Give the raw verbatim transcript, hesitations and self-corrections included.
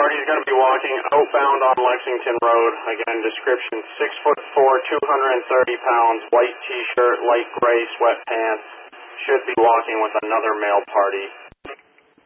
party is going to be walking outbound on Lexington Road. Again, description, six foot four, two hundred thirty pounds, white t-shirt, light gray sweatpants. Should be walking with another male party.